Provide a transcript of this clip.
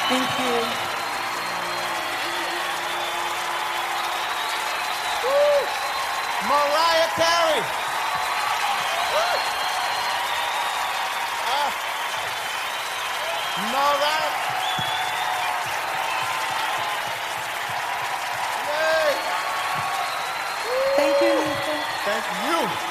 Thank you. Woo! Mariah Carey. Woo! Mariah. Yay! Thank you, Lisa. Thank you.